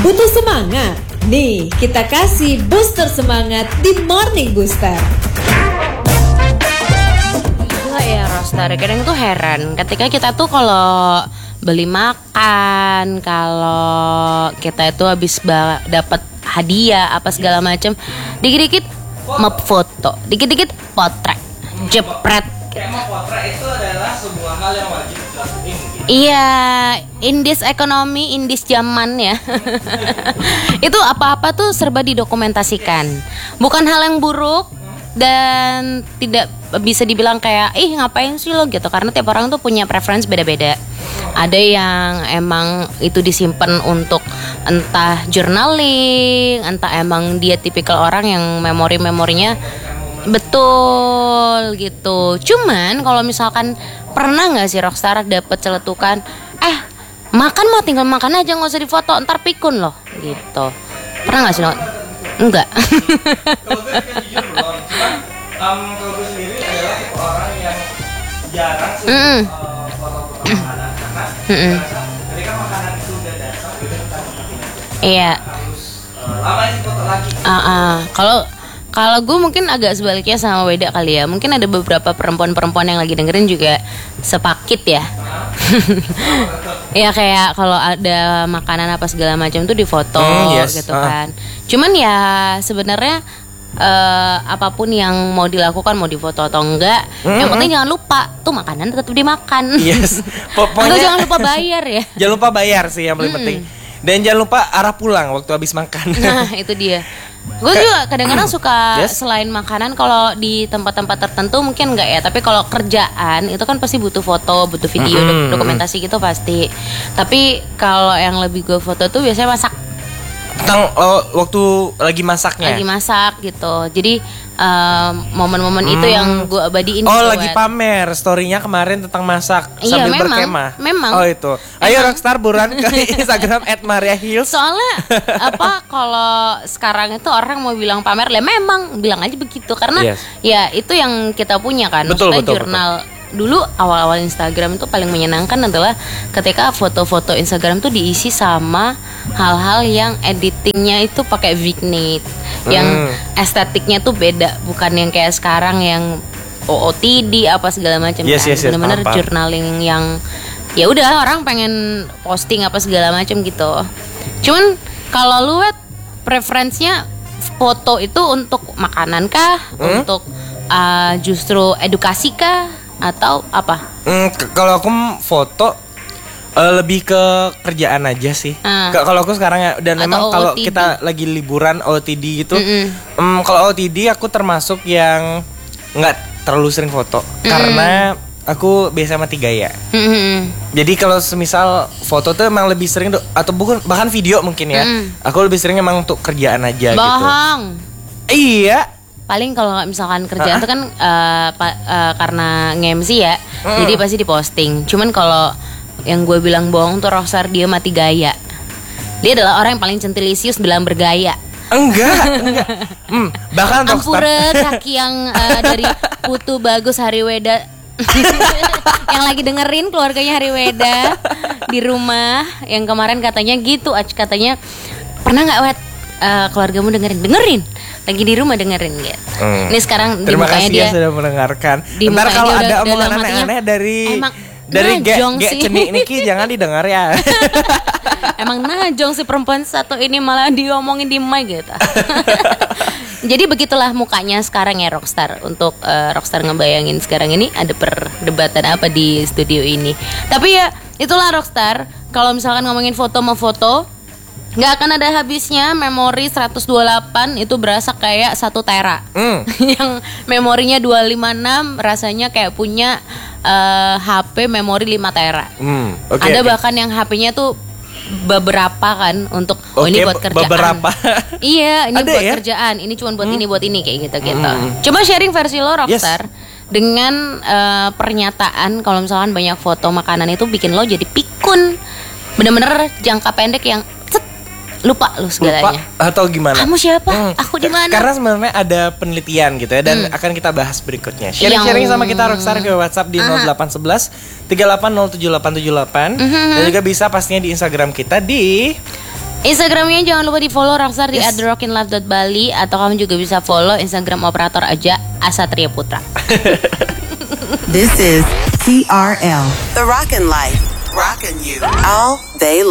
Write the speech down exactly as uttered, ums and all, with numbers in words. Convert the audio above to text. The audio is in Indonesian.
Butuh semangat? Nih, kita kasih booster semangat di Morning Booster. Gila ya Roster, kadang tuh heran ketika kita tuh kalau beli makan, kalau kita itu habis ba- dapat hadiah apa segala macam, dikit-dikit mau foto, dikit-dikit potret, jepret. Emang potret itu adalah sebuah hal yang wajib dilakuin gitu. Iya, in this economy, in this zaman ya. Itu apa-apa tuh serba didokumentasikan. Bukan hal yang buruk dan tidak bisa dibilang kayak ih ngapain sih lo gitu, karena tiap orang tuh punya preference beda-beda. Ada yang emang itu disimpan untuk entah journaling, entah emang dia tipikal orang yang memori-memorinya betul gitu. Cuman kalau misalkan pernah nggak sih Rockstar dapet celetukan, eh makan mah tinggal makan aja nggak usah difoto, ntar pikun loh gitu. Pernah nggak sih lo? Enggak. Kalau gue kan jujur belum, cuman um, kalau gue sendiri adalah tipe orang yang jarang sih Mm. uh, foto-foto makanan karena Mm-mm. gue rasa ketika makanan itu udah datang itu kita nikmatin aja. Iya. Harus uh, lama sih foto lagi. Ah, ah. Kalau kalau gue mungkin agak sebaliknya sama Weda kali ya. Mungkin ada beberapa perempuan-perempuan yang lagi dengerin juga sepakit ya. Ya kayak kalau ada makanan apa segala macam tuh difoto Hmm, yes. gitu Ah. kan. Cuman ya sebenarnya eh, apapun yang mau dilakukan, mau difoto atau enggak, Hmm, yang penting jangan lupa tuh makanan tetap dimakan. Yes. Atau Pokoknya jangan lupa bayar ya. jangan lupa bayar sih yang paling penting. Dan jangan lupa arah pulang waktu habis makan. Nah itu dia. Gue juga kadang-kadang suka Yes. selain makanan, kalau di tempat-tempat tertentu mungkin enggak ya, tapi kalau kerjaan itu kan pasti butuh foto, butuh video, Mm-mm. dok- dokumentasi gitu pasti. Tapi kalau yang lebih gue foto tuh biasanya masak, Tentang oh, waktu lagi masaknya. lagi masak gitu. Jadi em, momen-momen itu yang gue abadiin. Oh gitu lagi buat- pamer story-nya kemarin tentang masak Iya, sambil memang, berkemah. memang. Oh itu. Ayo Emang. Rockstar buruan ke Instagram at maria hills. Soalnya apa kalau sekarang itu orang mau bilang pamer, lah memang bilang aja begitu karena Yes. ya itu yang kita punya kan. Betul, Maksudnya betul, jurnal dulu awal-awal Instagram itu paling menyenangkan adalah ketika foto-foto Instagram tuh diisi sama hal-hal yang editingnya itu pakai Vignette, yang Hmm. estetiknya tuh beda, bukan yang kayak sekarang yang O O T D apa segala macam Yes, kan. yes, yes, Bener-bener paham, paham. journaling yang ya udah orang pengen posting apa segala macam gitu. Cuman kalau lu Wet, preferensinya foto itu untuk makanan kah, Hmm? untuk uh, justru edukasi kah, atau apa? Hmm, k- kalau aku m- foto eh, lebih ke kerjaan aja sih. Ah. K- Kalau aku sekarang ya, dan Atau memang kalau O T D. kita lagi liburan O T D gitu, Mm-mm. em, kalau O T D aku termasuk yang nggak terlalu sering foto karena aku biasa mati gaya. Hmm. Jadi kalau semisal foto tuh emang lebih sering do- atau bukan bahkan video mungkin ya. Mm. Aku lebih sering emang untuk kerjaan aja gitu. Bohong. Iya. Paling kalau nggak misalkan kerjaan Ah. itu kan eh, pa- eh, karena nge-M C ya, Mm. jadi pasti diposting. Cuman kalau yang gue bilang bohong tuh Rockstar, dia mati gaya. Dia adalah orang yang paling centilisius dalam bergaya. Enggak, enggak. Hmm, bahkan Rockstar. Ampure kaki yang eh, dari Putu Bagus Hariweda yang lagi dengerin keluarganya Hariweda di rumah, yang kemarin katanya gitu, Ac, katanya pernah nggak Wet eh, keluargamu dengerin dengerin lagi di rumah dengerin gitu. Hmm. Ini sekarang di Terima mukanya kasih dia ya sudah mendengarkan. di Ntar mukanya kalau dia ada udah- udah omongan dalam hatinya, aneh-aneh dari emang dari ge najong ge sih. cenik Niki jangan didengar ya. emang najong si perempuan satu ini malah diomongin di mic gitu. Jadi begitulah mukanya sekarang ya Rockstar. Untuk eh, Rockstar ngebayangin sekarang ini ada perdebatan apa di studio ini. Tapi ya itulah Rockstar. Kalau misalkan ngomongin foto mau foto, nggak akan ada habisnya. Memori seratus dua puluh delapan itu berasa kayak satu tera. Hmm. Yang memorinya dua ratus lima puluh enam rasanya kayak punya eh, H P memori lima tera. Hmm, oke, Ada oke. bahkan yang H P-nya tuh beberapa kan untuk oh ini Oke, buat be- kerjaan. beberapa. Iya, ini Ada buat ya? kerjaan, ini cuma buat ini buat ini kayak gitu-gitu. Hmm. Coba sharing versi lo Rockstar dengan eh, pernyataan kalau misalkan banyak foto makanan itu bikin lo jadi pikun. Bener-bener jangka pendek yang cet, lupa lo Lupa segalanya. atau gimana? Kamu siapa? Hmm. Aku di mana? Karena sebenarnya ada penelitian gitu ya, dan Hmm. akan kita bahas berikutnya. Sharing-sharing Yang- sama kita Rockstar ke WhatsApp di Aha. nol delapan satu satu tiga delapan nol tujuh delapan tujuh delapan Mhm. dan juga bisa pastinya di Instagram kita di Instagramnya jangan lupa di follow Rockstar di Yes. at rockinlife dot bali atau kamu juga bisa follow Instagram operator aja Asatria Putra. This is T R L, The Rockin' Life. Rockin' you all day long.